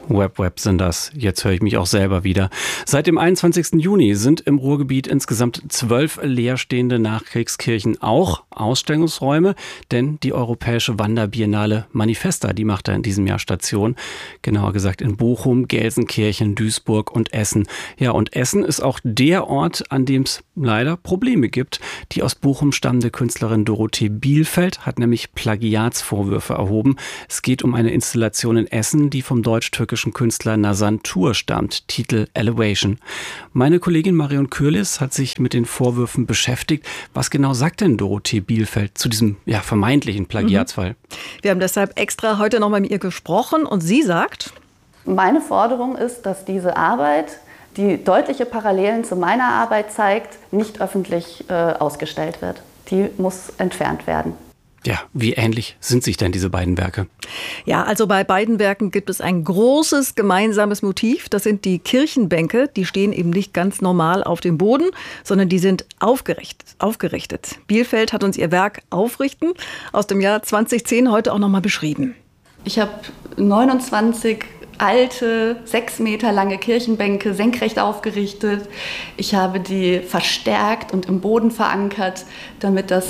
Web sind das. Jetzt höre ich mich auch selber wieder. Seit dem 21. Juni sind im Ruhrgebiet insgesamt 12 leerstehende Nachkriegskirchen auch Ausstellungsräume, denn die Europäische Wanderbiennale Manifesta, die macht da in diesem Jahr Station. Genauer gesagt in Bochum, Gelsenkirchen, Duisburg und Essen. Ja, und Essen ist auch der Ort, an dem es leider Probleme gibt. Die aus Bochum stammende Künstlerin Dorothee Bielfeld hat nämlich Plagiatsvorwürfe erhoben. Es geht um eine Installation in Essen, die vom deutsch-türkischen Künstler Nazan Tur stammt, Titel Elevation. Meine Kollegin Marion Kürlis hat sich mit den Vorwürfen beschäftigt. Was genau sagt denn Dorothee Bielfeld zu diesem vermeintlichen Plagiatsfall? Wir haben deshalb extra heute noch mal mit ihr gesprochen und sie sagt: Meine Forderung ist, dass diese Arbeit, die deutliche Parallelen zu meiner Arbeit zeigt, nicht öffentlich ausgestellt wird. Die muss entfernt werden. Ja, wie ähnlich sind sich denn diese beiden Werke? Ja, also bei beiden Werken gibt es ein großes gemeinsames Motiv. Das sind die Kirchenbänke. Die stehen eben nicht ganz normal auf dem Boden, sondern die sind aufgerichtet. Bielfeld hat uns ihr Werk Aufrichten aus dem Jahr 2010 heute auch noch mal beschrieben. Ich habe 29 alte, 6 Meter lange Kirchenbänke senkrecht aufgerichtet. Ich habe die verstärkt und im Boden verankert, damit das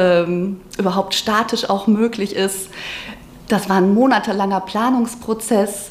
überhaupt statisch auch möglich ist. Das war ein monatelanger Planungsprozess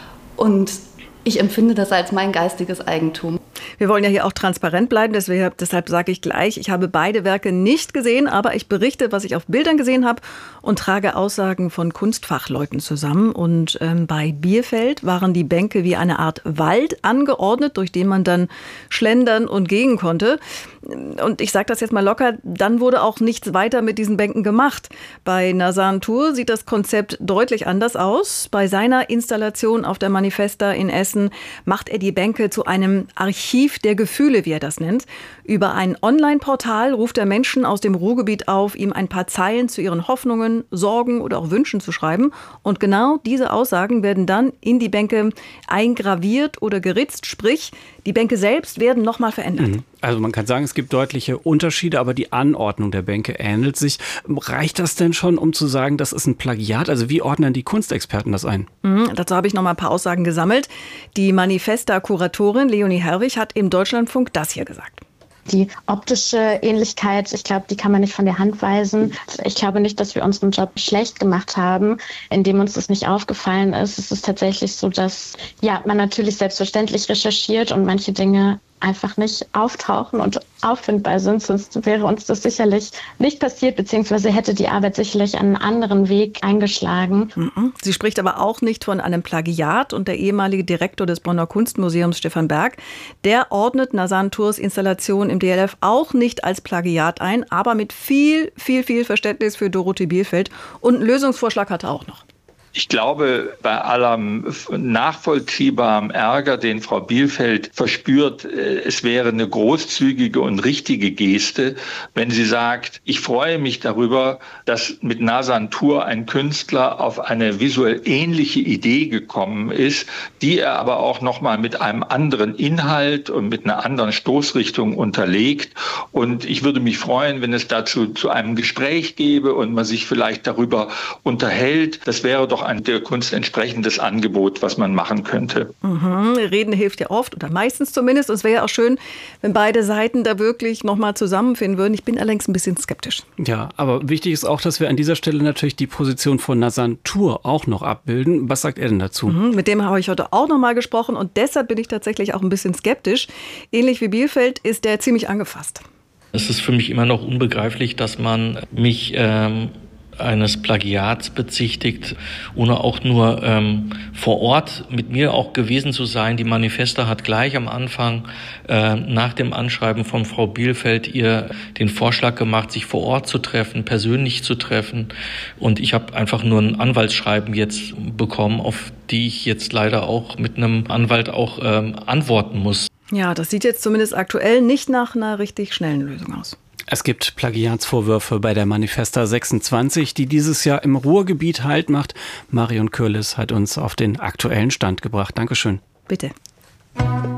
und ich empfinde das als mein geistiges Eigentum. Wir wollen ja hier auch transparent bleiben, deshalb sage ich gleich, ich habe beide Werke nicht gesehen, aber ich berichte, was ich auf Bildern gesehen habe und trage Aussagen von Kunstfachleuten zusammen. Und bei Bielfeld waren die Bänke wie eine Art Wald angeordnet, durch den man dann schlendern und gehen konnte. Und ich sage das jetzt mal locker, dann wurde auch nichts weiter mit diesen Bänken gemacht. Bei Nazan Tur sieht das Konzept deutlich anders aus. Bei seiner Installation auf der Manifesta in Essen macht er die Bänke zu einem Archiv der Gefühle, wie er das nennt. Über ein Online-Portal ruft er Menschen aus dem Ruhrgebiet auf, ihm ein paar Zeilen zu ihren Hoffnungen, Sorgen oder auch Wünschen zu schreiben. Und genau diese Aussagen werden dann in die Bänke eingraviert oder geritzt, sprich, die Bänke selbst werden nochmal verändert. Also man kann sagen, es gibt deutliche Unterschiede, aber die Anordnung der Bänke ähnelt sich. Reicht das denn schon, um zu sagen, das ist ein Plagiat? Also wie ordnen die Kunstexperten das ein? Dazu habe ich noch mal ein paar Aussagen gesammelt. Die Manifesta-Kuratorin Leonie Herwig hat im Deutschlandfunk das hier gesagt. Die optische Ähnlichkeit, ich glaube, die kann man nicht von der Hand weisen. Ich glaube nicht, dass wir unseren Job schlecht gemacht haben, indem uns das nicht aufgefallen ist. Es ist tatsächlich so, dass man natürlich selbstverständlich recherchiert und manche Dinge einfach nicht auftauchen und auffindbar sind. Sonst wäre uns das sicherlich nicht passiert, beziehungsweise hätte die Arbeit sicherlich einen anderen Weg eingeschlagen. Sie spricht aber auch nicht von einem Plagiat. Und der ehemalige Direktor des Bonner Kunstmuseums, Stefan Berg, der ordnet Nazan Turs Installation im DLF auch nicht als Plagiat ein, aber mit viel Verständnis für Dorothee Bielfeld. Und einen Lösungsvorschlag hat er auch noch. Ich glaube, bei allem nachvollziehbaren Ärger, den Frau Bielfeld verspürt, es wäre eine großzügige und richtige Geste, wenn sie sagt, ich freue mich darüber, dass mit Nazan Tur ein Künstler auf eine visuell ähnliche Idee gekommen ist, die er aber auch nochmal mit einem anderen Inhalt und mit einer anderen Stoßrichtung unterlegt. Und ich würde mich freuen, wenn es dazu zu einem Gespräch gäbe und man sich vielleicht darüber unterhält. Das wäre doch ein der Kunst entsprechendes Angebot, was man machen könnte. Reden hilft ja oft oder meistens zumindest. Und es wäre ja auch schön, wenn beide Seiten da wirklich nochmal zusammenfinden würden. Ich bin allerdings ein bisschen skeptisch. Ja, aber wichtig ist auch, dass wir an dieser Stelle natürlich die Position von Nazan Tur auch noch abbilden. Was sagt er denn dazu? Mit dem habe ich heute auch noch mal gesprochen und deshalb bin ich tatsächlich auch ein bisschen skeptisch. Ähnlich wie Bielfeld ist der ziemlich angefasst. Es ist für mich immer noch unbegreiflich, dass man mich eines Plagiats bezichtigt, ohne auch nur vor Ort mit mir auch gewesen zu sein. Die Manifesta hat gleich am Anfang nach dem Anschreiben von Frau Bielfeld ihr den Vorschlag gemacht, sich vor Ort zu treffen, persönlich zu treffen. Und ich habe einfach nur ein Anwaltsschreiben jetzt bekommen, auf die ich jetzt leider auch mit einem Anwalt auch antworten muss. Ja, das sieht jetzt zumindest aktuell nicht nach einer richtig schnellen Lösung aus. Es gibt Plagiatsvorwürfe bei der Manifesta 26, die dieses Jahr im Ruhrgebiet Halt macht. Marion Kürlis hat uns auf den aktuellen Stand gebracht. Dankeschön. Bitte.